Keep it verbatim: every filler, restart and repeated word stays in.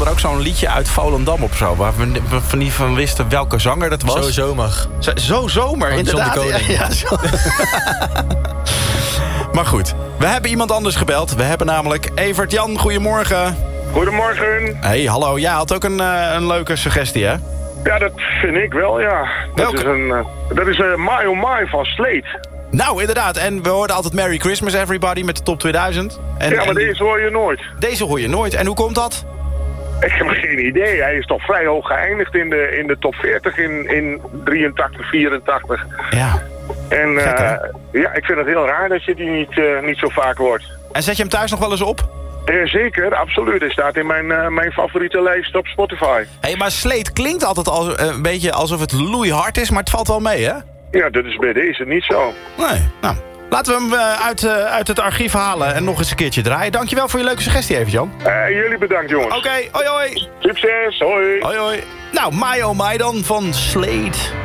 kwam er ook zo'n liedje uit Volendam op zo... waar we van niet van wisten welke zanger dat was. Zo zomer. Zo, zo zomer, Van inderdaad. John de Koning. Ja, ja, zo. Maar goed, we hebben iemand anders gebeld. We hebben namelijk Evert Jan, goedemorgen. Goedemorgen. Hey, hallo. Jij had ook een, uh, een leuke suggestie, hè? Ja, dat vind ik wel, ja. Dat Welke? is een, uh, dat is een My Oh My van Slate. Nou, inderdaad. En we hoorden altijd Merry Christmas Everybody met de top tweeduizend. En, Ja, maar en deze hoor je nooit. deze hoor je nooit. En hoe komt dat? Ik heb geen idee. Hij is toch vrij hoog geëindigd in de, in de top veertig in, in drieëntachtig, vierentachtig. Ja. En uh, Gek, hè? ja, ik vind het heel raar dat je die niet, uh, niet zo vaak hoort. En zet je hem thuis nog wel eens op? Uh, zeker, absoluut. Hij staat in mijn, uh, mijn favoriete lijst op Spotify. Hé, hey, maar Slate klinkt altijd al uh, een beetje alsof het loeihard is, maar het valt wel mee, hè? Ja, dat is bij deze niet zo. Nee, nou. Laten we hem uh, uit, uh, uit het archief halen en nog eens een keertje draaien. Dankjewel voor je leuke suggestie, even Jan. Uh, jullie bedankt, jongens. Oké, okay, hoi hoi. Succes, hoi. Hoi hoi. Nou, My Oh My dan van Slate.